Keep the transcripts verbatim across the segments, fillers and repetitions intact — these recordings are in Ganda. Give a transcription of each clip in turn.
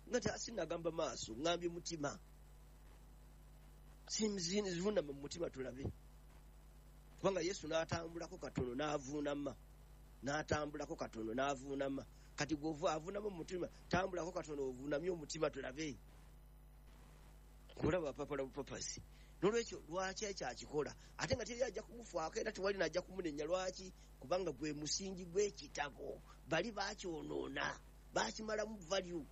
ngata sinagamba maaso ngambye mutima simzini zivuna mu mutima tulabe kubanga Yesu n'atambulako katono n'avuunama n'atambulako katono n'avuunama kati gova avuunama mu mutima tambulako katono ovuunamye omutima tulabe kulaba papala bupapasi nolwekyo lwaki ekyakikola ate nga teri ajja kumufaako era tewali najja kumunenya lwaki kubanga gwe musingi gw'ekitabo bali bakyonoona bakimalamu value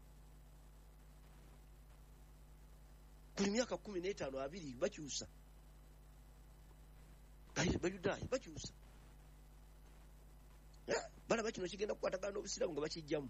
kuli myaka kumi n'etaano abiri bakyusa bayudaaya bakyusa balaba kino kigenda kukwatagana n'obusiraamu nga bakijjamu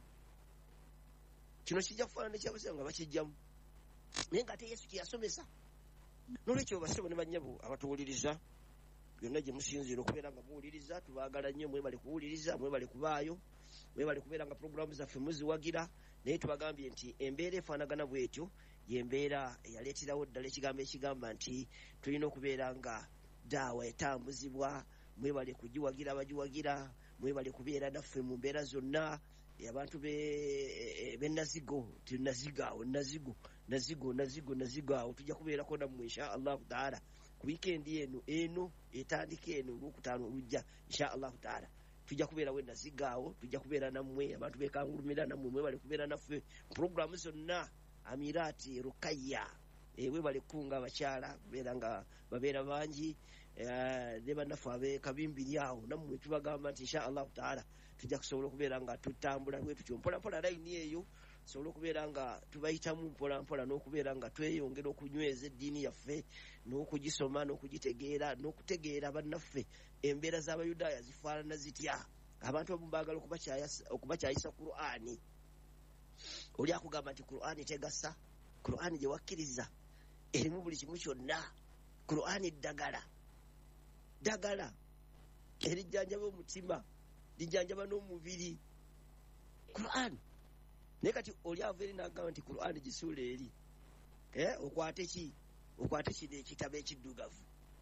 kino kijja kufaanana nekyabusiraamu nga bakijjamu naye nga ate Yesu kyeyasomesa nolwekyo basebo ne bannyabo abatuwuliriza byonna gye musinziira okubeera nga muwuliriza tubaagala nnyo mwebale kuwuliriza mwebale kubaayo mwebale kubeera nga puroguramu zaffe muziwagira naye tubagambye nti embeera efaanagana bwetyo yembeera eyaleeterawo ddala ekigambo ekigamba nti tulina okubeera nga daawa etambuzibwa mwebale kugiwagira abagiwagira mwebale kubeera naffe mu mbeera zonna abantu benazigo tinazigaawo nazigo nazigo nazigo nazigaawo tujja kubeerako nammwe insha allahu taala ku wikendi eno eno etandika eno olwokutaano olujja insha allahu taala tujja kubeerawo nazigaawo tujja kubeera nammwe abantu bekangulumira nammwe mwebale kubeera naffe puroguramu zonna Amirati Rukaya ewe bale kunga abakyala beera nga babeera bangi ne banaffe abekabimbiri awo nammwe tubagamba nti insha allahu taala tujja kusobola okubeera nga tutambula bwe tutyo mpola mpola layini eyo tusobola okubeera nga tubayitamu mpola mpola n'okubeera nga tweyongera okunyweza eddiini yaffe n'okugisoma n'okugitegeera n'okutegeera bannaffe embeera z'abayudaaya zifaanana zitya abantu abamu baagala okubakyayisa Qur'ani oli akugamba nti Qur'ani tegasa Qur'ani gye wakkiriza erimu buli kimu kyonna Qur'ani ddagala ddagala erijjanjaba omutima lijjanjaba n'omubiri Qur'ani naye kati oli ava eri n'agamba nti Qur'ani gisuula eri okwate ki okwate kino ekitabo ekiddugavu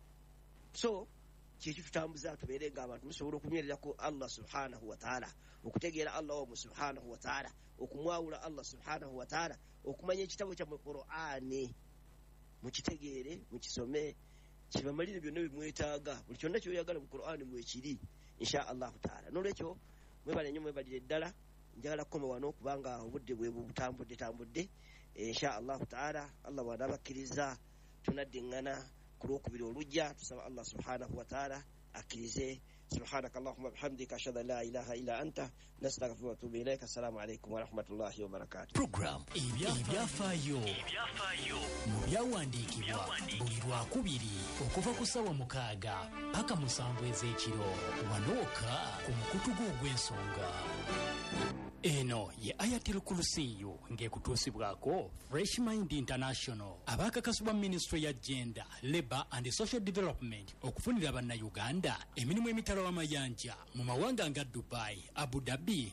so kyekyo tutambuza tubeere nga abantu musobola okunywerera ku Allah subhanahu wa ta'ala okutegeera Allah wamu subhanahu wa ta'ala okumwawula Allah subhanahu wa ta'ala okumanya ekitabo kyammwe Qur'ani mukitegeere mukisome kibamalire byonna bimwetaaga buli kyonna kyoyagala mu Qur'ani mwekiri insha allahu taala nolwekyo mwebale nnyo mwebalire ddala njagala kukoma wano kubanga obudde bwe butambudde tambudde insha allahu taala Allah bw'anabakkiriza tunaddiŋŋana ku lwokubiri olujja tusaba Allah subhanahu wa taala akkirize subhanaka allahumma bihamdika ashhadu an la ilaha illa anta nastaghfiruka wa atubu ilayka assalamu alaykum wa rahmatullahi wa barakatuh. Program ebyafaayo mu byawandiikibwa buli lwakubiri okuva ku ssaawa mukaaga paka musanvu ez'ekiro wanooka ku mukutu gw'ensonga. Eno ye Ayatul Kursiyu ng'ekutuusibwako Fresh Mind International abakakasibwa Ministry ya Gender, Labour and Social Development okufunira bannayuganda emirimu emitalo amayanja mu mawanga nga Dubai, Abu Dhabi